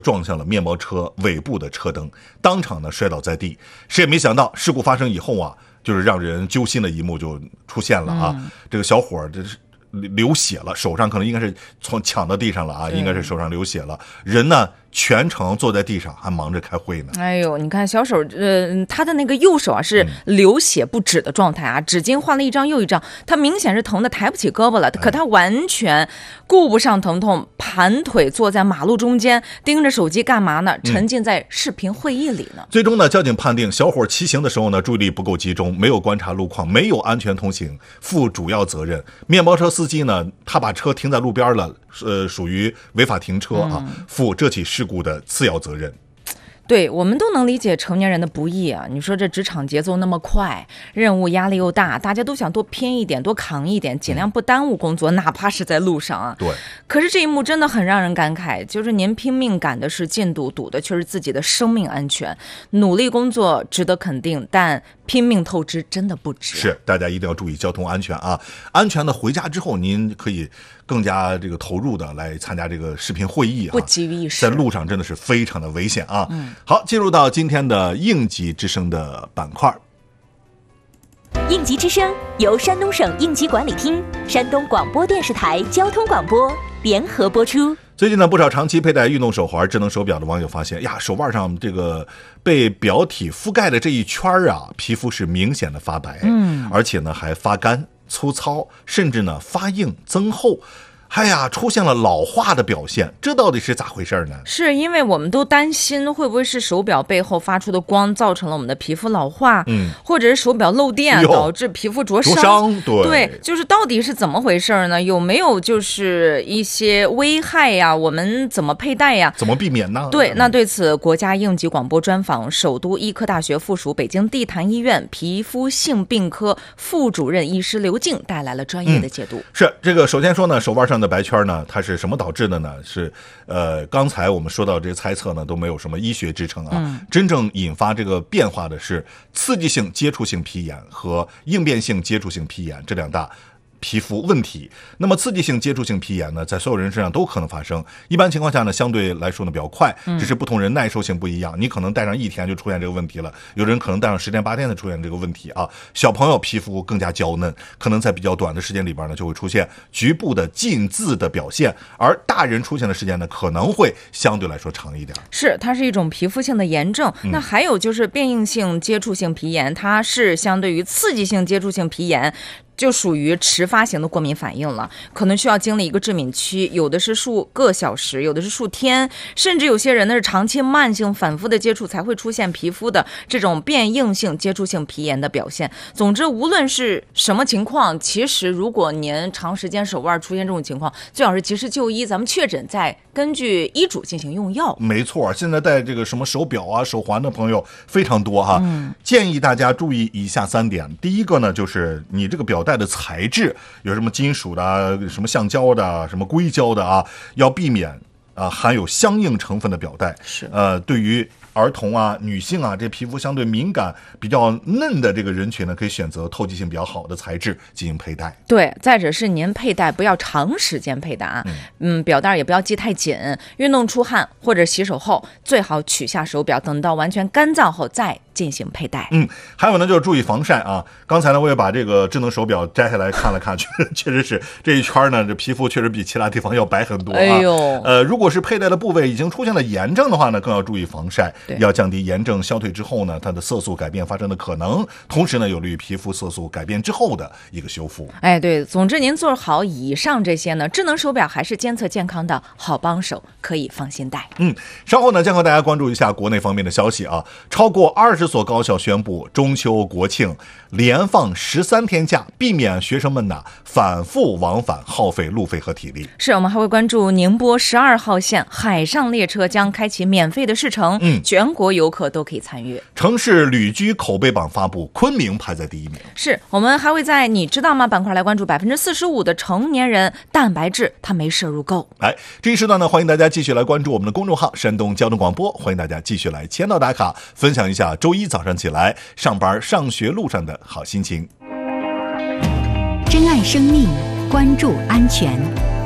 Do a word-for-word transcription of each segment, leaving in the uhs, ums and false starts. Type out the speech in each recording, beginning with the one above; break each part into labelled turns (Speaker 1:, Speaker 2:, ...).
Speaker 1: 撞向了面包车尾部的车灯，当场呢摔倒在地。谁也没想到事故发生以后啊，就是让人揪心的一幕就出现了啊！嗯、这个小伙这是流血了，手上可能应该是从抢到地上了啊，应该是手上流血了。人呢全程坐在地上还忙着开会呢。
Speaker 2: 哎呦，你看小手，呃，他的那个右手啊是流血不止的状态啊，纸巾换了一张又一张，他明显是疼的抬不起胳膊了，可他完全顾不上疼痛，盘腿坐在马路中间，盯着手机干嘛呢？沉浸在视频会议里呢。
Speaker 1: 嗯、最终呢，交警判定小伙骑行的时候呢，注意力不够集中，没有观察路况，没有安全通行，负主要责任。面包车司机呢，他把车停在路边了，呃，属于违法停车啊，负这起事故的次要责任。
Speaker 2: 对，我们都能理解成年人的不易啊！你说这职场节奏那么快，任务压力又大，大家都想多拼一点，多扛一点，尽量不耽误工作，嗯、哪怕是在路上啊。
Speaker 1: 对。
Speaker 2: 可是这一幕真的很让人感慨，就是您拼命赶的是进度，赌的却是自己的生命安全。努力工作值得肯定，但拼命透支真的不值。
Speaker 1: 是，大家一定要注意交通安全啊！安全的回家之后，您可以更加这个投入的来参加这个视频会议啊，
Speaker 2: 不急于一时，
Speaker 1: 在路上真的是非常的危险啊！嗯。好，进入到今天的应急之声的板块。
Speaker 3: 应急之声由山东省应急管理厅、山东广播电视台交通广播联合播出。
Speaker 1: 最近呢，不少长期佩戴运动手环、智能手表的网友发现呀，手腕上这个被表体覆盖的这一圈啊，皮肤是明显的发白，嗯，而且呢还发干、粗糙，甚至呢发硬、增厚。哎呀，出现了老化的表现，这到底是咋回事呢？
Speaker 2: 是因为我们都担心会不会是手表背后发出的光造成了我们的皮肤老化，嗯，或者是手表漏电导致皮肤灼伤。
Speaker 1: 灼伤，对，
Speaker 2: 对，就是到底是怎么回事呢？有没有就是一些危害呀？我们怎么佩戴呀？
Speaker 1: 怎么避免呢？
Speaker 2: 对，那对此，国家应急广播专访首都医科大学附属北京地坛医院皮肤性病科副主任医师刘静带来了专业的解读。
Speaker 1: 嗯、是这个，首先说呢，手腕上的白圈呢，它是什么导致的呢？是呃，刚才我们说到这些猜测呢，都没有什么医学支撑啊。嗯、真正引发这个变化的是刺激性接触性皮炎和应变性接触性皮炎这两大皮肤问题。那么刺激性接触性皮炎呢，在所有人身上都可能发生。一般情况下呢，相对来说呢比较快，只是不同人耐受性不一样。你可能戴上一天就出现这个问题了，有人可能戴上十天八天才出现这个问题啊。小朋友皮肤更加娇嫩，可能在比较短的时间里边呢，就会出现局部的浸渍的表现，而大人出现的时间呢，可能会相对来说长一点。
Speaker 2: 是，它是一种皮肤性的炎症。嗯、那还有就是变应性接触性皮炎，它是相对于刺激性接触性皮炎。就属于迟发型的过敏反应了，可能需要经历一个致敏期，有的是数个小时，有的是数天，甚至有些人呢是长期慢性反复的接触才会出现皮肤的这种变应性接触性皮炎的表现。总之，无论是什么情况，其实如果您长时间手腕出现这种情况，最好是及时就医，咱们确诊再根据医嘱进行用药。
Speaker 1: 没错，现在戴这个什么手表啊、手环的朋友非常多哈，嗯、建议大家注意以下三点。第一个呢，就是你这个表带的材质有什么金属的、什么橡胶的、什么硅胶的啊，要避免啊、呃、含有相应成分的表带。
Speaker 2: 是
Speaker 1: 呃，对于儿童啊、女性啊，这皮肤相对敏感、比较嫩的这个人群呢，可以选择透气性比较好的材质进行佩戴。
Speaker 2: 对，再者是您佩戴不要长时间佩戴啊，嗯, 嗯，表带也不要系太紧，运动出汗或者洗手后，最好取下手表，等到完全干燥后再进行佩戴。
Speaker 1: 嗯，还有呢，就是注意防晒啊。刚才呢，我也把这个智能手表摘下来看了看，确确实是这一圈呢，这皮肤确实比其他地方要白很多啊。
Speaker 2: 哎呦，
Speaker 1: 呃，如果是佩戴的部位已经出现了炎症的话呢，更要注意防晒。要降低炎症消退之后呢，它的色素改变发生的可能，同时呢，有利于皮肤色素改变之后的一个修复。
Speaker 2: 哎，对，总之您做好以上这些呢，智能手表还是监测健康的好帮手，可以放心戴。
Speaker 1: 嗯，稍后呢，将和大家关注一下国内方面的消息啊。超过二十所高校宣布中秋国庆连放十三天假，避免学生们呢反复往返耗费路费和体力。
Speaker 2: 是，我们还会关注宁波十二号线海上列车将开启免费的试乘，嗯，全国游客都可以参与。
Speaker 1: 城市旅居口碑榜发布，昆明排在第一名。
Speaker 2: 是，我们还会在你知道吗板块来关注百分之四十五的成年人蛋白质它没摄入够。
Speaker 1: 来，这一时段呢，欢迎大家继续来关注我们的公众号山东交通广播，欢迎大家继续来签到打卡，分享一下周一早上起来上班上学路上的好心情。
Speaker 3: 珍爱生命，关注安全。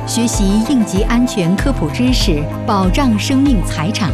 Speaker 4: 学习应急安全科普知识，保障生命财产